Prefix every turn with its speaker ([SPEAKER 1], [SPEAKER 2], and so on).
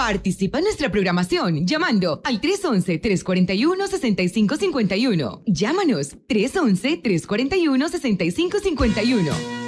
[SPEAKER 1] Participa en nuestra programación llamando al 311-341-6551. Llámanos 311-341-6551.